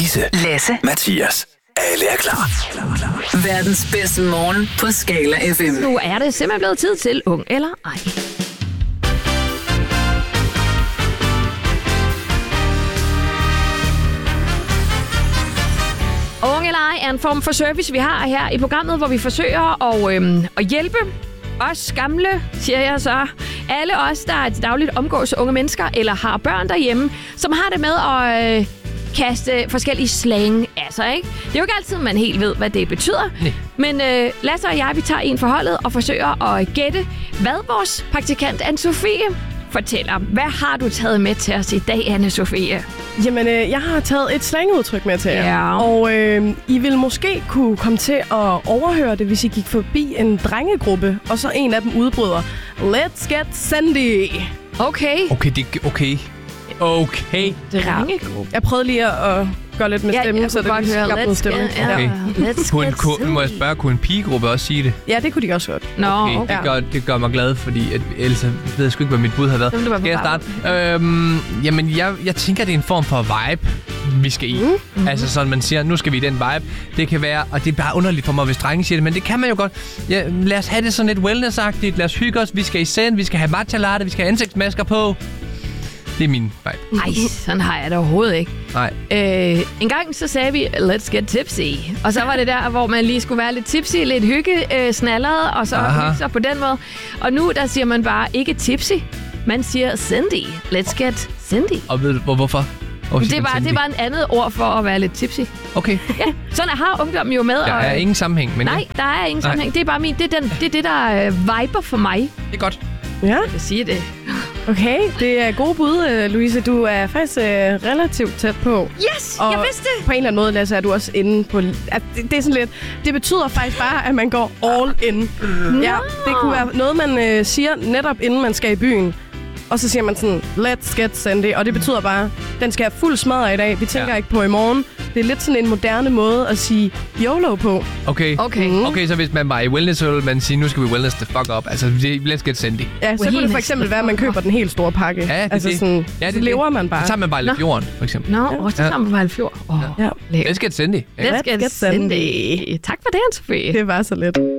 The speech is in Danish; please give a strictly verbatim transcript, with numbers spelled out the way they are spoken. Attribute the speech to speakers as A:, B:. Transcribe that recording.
A: Louise,
B: Lasse,
A: Mathias. Alle er klar.
B: verdens bedste morgen på Skala F M.
C: Nu er det simpelthen blevet tid til Ung eller Ej. Ung eller Ej er en form for service, vi har her i programmet, hvor vi forsøger at, øhm, at hjælpe os gamle, siger jeg så. Alle os, der er til dagligt omgås unge mennesker, eller har børn derhjemme, som har det med at øh, kaste forskellige slang af sig, ikke? Det er jo ikke altid, man helt ved, hvad det betyder.
D: Nej.
C: Men øh, Lasse og jeg, vi tager en forholdet og forsøger at gætte, hvad vores praktikant Anne-Sophie fortæller. Hvad har du taget med til os i dag, Anne-Sophie?
E: Jamen, øh, jeg har taget et slangudtryk med til jer.
C: Ja.
E: Og øh, I vil måske kunne komme til at overhøre det, hvis I gik forbi en drengegruppe, og så en af dem udbryder, Let's get Sandy.
C: Okay.
D: Okay, det okay. Okay.
C: Drengegruppe.
E: Jeg prøvede lige at gøre lidt med
C: Ja,
E: stemmen,
C: jeg
E: så
C: kunne
E: det
C: godt
E: lige
C: høre,
E: skabte
C: let's
E: noget stemme.
C: get- ja.
D: Okay.
C: Let's
D: Kunne,
C: get
D: kunne, må jeg
C: silly.
D: spørge, kunne en pigegruppe også sige det?
E: Ja, det kunne de også godt.
C: Nå,
D: Okay,
C: okay.
D: det, gør, det gør mig glad, fordi at, ellers ved jeg sgu ikke, hvad mit bud har været.
C: Så vil du være
D: Skal jeg
C: på
D: starte? Øhm, jamen, jeg, jeg tænker, det er en form for vibe, vi skal i. Mm. Altså sådan, man siger, nu skal vi i den vibe. Det kan være, og det er bare underligt for mig, hvis drenge siger det, men det kan man jo godt. Ja, lad os have det sådan lidt wellness-agtigt. Lad os hygge os. Vi skal i send, vi skal have matcha latte, vi skal have ansigtsmasker på. Det er min vibe.
C: Ej, sådan har jeg det overhovedet ikke.
D: Nej.
C: Øh, en gang så sagde vi, let's get tipsy. Og så var det der, hvor man lige skulle være lidt tipsy, lidt hygge, øh, snallerede, og så
D: Aha.
C: hygge sig på den måde. Og nu, der siger man bare ikke tipsy. Man siger Cindy. Let's get Cindy.
D: Og ved du hvor, hvorfor? Hvorfor
C: Det
D: siger
C: er,
D: man
C: bare, det
D: Cindy?
C: er bare en andet ord for at være lidt tipsy.
D: Okay.
C: Ja, sådan har ungdommen jo med.
D: Der
C: og,
D: er ingen sammenhæng, men
C: Nej, der er ingen
D: Nej.
C: sammenhæng. Det er bare min. Det er, den, det, er det, der øh, viber for mig.
D: det er godt.
E: Ja,
C: Jeg vil sige det.
E: okay. Det er gode bud, øh, Louise. Du er faktisk øh, relativt tæt på.
C: Yes,
E: Og
C: jeg vidste det.
E: på en eller anden måde, Lasse, er du også inde på... At det, det er sådan lidt... Det betyder faktisk bare, at man går all in. Ja, det kunne være noget, man øh, siger netop inden man skal i byen. Og så siger man sådan, let's get Sandy. Og det betyder bare, den skal have fuld smadret i dag. Vi tænker
D: Ja.
E: ikke på i morgen. Det er lidt sådan en moderne måde at sige YOLO på.
D: Okay.
C: Okay.
E: Mm.
D: Okay, så hvis man var i wellness, så ville man sige, nu skal vi wellness the fuck up. Altså, let's get Sandy.
E: Ja, så kunne det
C: Wellness.
E: for eksempel være, at man køber den helt store pakke.
D: Ja, det er
E: altså
D: det.
E: sådan,
D: Ja, det
E: så
D: er
E: lever
D: det.
E: man bare.
D: Så tager man bare lidt
C: Nå.
D: jorden, for eksempel.
C: Nå, og så
D: Ja.
C: sammen på Vejlefjord. Åh,
E: Ja.
C: lækkert.
D: Let's get Sandy.
C: Let's get Cindy. Tak for det, Anne-Sophie.
E: Det var så lidt.